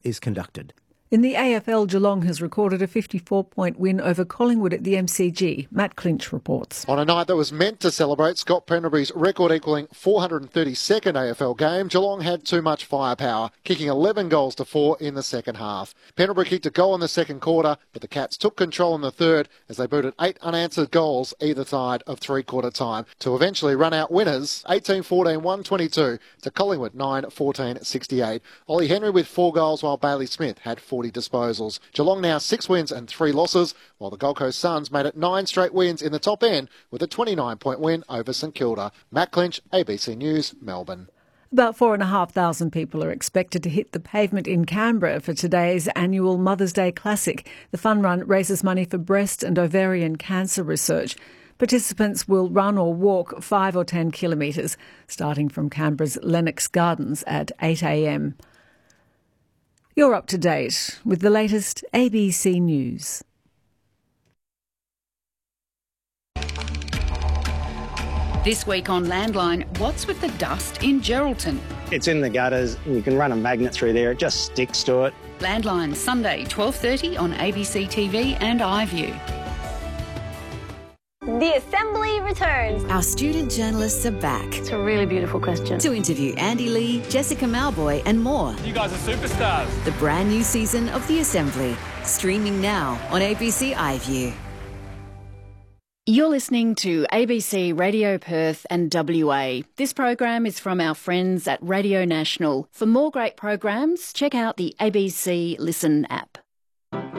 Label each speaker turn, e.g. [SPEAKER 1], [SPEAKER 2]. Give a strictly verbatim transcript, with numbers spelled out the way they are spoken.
[SPEAKER 1] is conducted.
[SPEAKER 2] In the A F L, Geelong has recorded a fifty-four point win over Collingwood at the M C G. Matt Clinch reports.
[SPEAKER 3] On a night that was meant to celebrate Scott Pendlebury's record-equalling four hundred thirty-second A F L game, Geelong had too much firepower, kicking eleven goals to four in the second half. Pendlebury kicked a goal in the second quarter, but the Cats took control in the third as they booted eight unanswered goals either side of three-quarter time to eventually run out winners eighteen fourteen one twenty-two to Collingwood nine fourteen sixty-eight. Ollie Henry with four goals while Bailey Smith had forty disposals. Geelong now six wins and three losses, while the Gold Coast Suns made it nine straight wins in the top end with a twenty-nine point win over St Kilda. Matt Clinch, A B C News, Melbourne.
[SPEAKER 2] About four and a half thousand people are expected to hit the pavement in Canberra for today's annual Mother's Day Classic. The fun run raises money for breast and ovarian cancer research. Participants will run or walk five or ten kilometres, starting from Canberra's Lennox Gardens at eight a m. You're up to date with the latest A B C News.
[SPEAKER 4] This week on Landline, what's with the dust in Geraldton?
[SPEAKER 5] It's in the gutters. You can run a magnet through there. It just sticks to it.
[SPEAKER 4] Landline, Sunday, twelve thirty on A B C T V and iView.
[SPEAKER 6] The Assembly returns.
[SPEAKER 7] Our student journalists are back.
[SPEAKER 6] It's a really beautiful question.
[SPEAKER 7] To interview Andy Lee, Jessica Malboy and more.
[SPEAKER 8] You guys are superstars.
[SPEAKER 7] The brand new season of The Assembly. Streaming now on A B C iView.
[SPEAKER 4] You're listening to A B C Radio Perth and W A. This program is from our friends at Radio National. For more great programs, check out the A B C Listen app.